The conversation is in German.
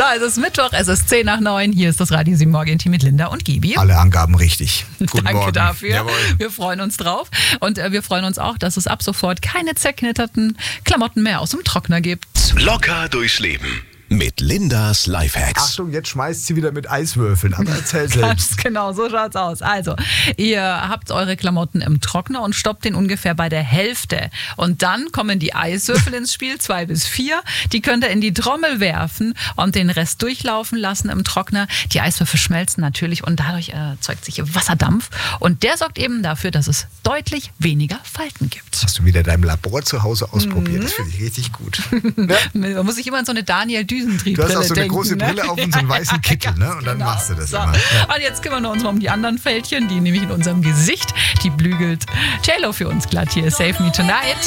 es ist Mittwoch, es ist 10:10. Hier ist das Radio 7 Morgen-Team mit Linda und Gibi. Alle Angaben richtig. Guten Danke Morgen. dafür. Jawohl. Wir freuen uns drauf. Und wir freuen uns auch, dass es ab sofort keine zerknitterten Klamotten mehr aus dem Trockner gibt. Locker durchs Leben mit Lindas Lifehacks. Achtung, jetzt schmeißt sie wieder mit Eiswürfeln. Aber erzähl selbst. Ganz genau, so schaut's aus. Also, ihr habt eure Klamotten im Trockner und stoppt den ungefähr bei der Hälfte. Und dann kommen die Eiswürfel ins Spiel, 2 bis 4. Die könnt ihr in die Trommel werfen und den Rest durchlaufen lassen im Trockner. Die Eiswürfel schmelzen natürlich und dadurch erzeugt sich Wasserdampf. Und der sorgt eben dafür, dass es deutlich weniger Falten gibt. Hast du wieder deinem Labor zu Hause ausprobiert? Das finde ich richtig gut. Ja? Man muss sich immer in so eine Daniel Düsentrieb Du hast auch so eine denken, große Brille auf und so einen weißen Kittel, ne? Und dann machst du das immer. Ja. Und jetzt kümmern wir uns mal um die anderen Fältchen, die nämlich in unserem Gesicht, die blügelt J-Lo für uns glatt hier. Save Me Tonight.